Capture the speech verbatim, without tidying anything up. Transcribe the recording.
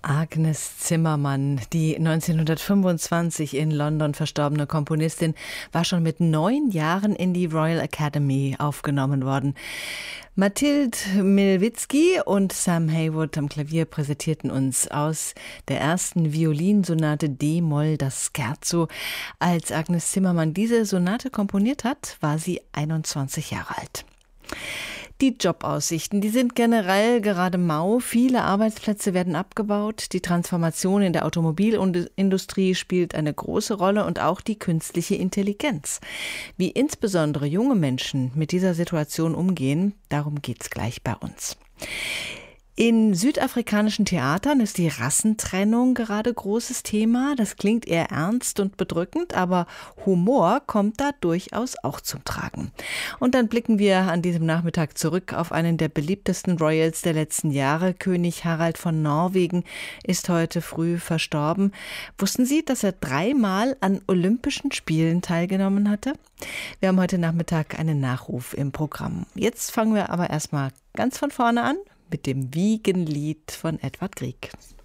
Agnes Zimmermann, die neunzehnhundertfünfundzwanzig in London verstorbene Komponistin, war schon mit neun Jahren in die Royal Academy aufgenommen worden. Mathilde Milewicki und Sam Haywood am Klavier präsentierten uns aus der ersten Violinsonate D-Moll das Scherzo. Als Agnes Zimmermann diese Sonate komponiert hat, war sie einundzwanzig Jahre alt. Die Jobaussichten, die sind generell gerade mau. Viele Arbeitsplätze werden abgebaut. Die Transformation in der Automobilindustrie spielt eine große Rolle und auch die künstliche Intelligenz. Wie insbesondere junge Menschen mit dieser Situation umgehen, darum geht's gleich bei uns. In südafrikanischen Theatern ist die Rassentrennung gerade großes Thema. Das klingt eher ernst und bedrückend, aber Humor kommt da durchaus auch zum Tragen. Und dann blicken wir an diesem Nachmittag zurück auf einen der beliebtesten Royals der letzten Jahre. König Harald von Norwegen ist heute früh verstorben. Wussten Sie, dass er dreimal an Olympischen Spielen teilgenommen hatte? Wir haben heute Nachmittag einen Nachruf im Programm. Jetzt fangen wir aber erstmal ganz von vorne an mit dem Wiegenlied von Edvard Grieg.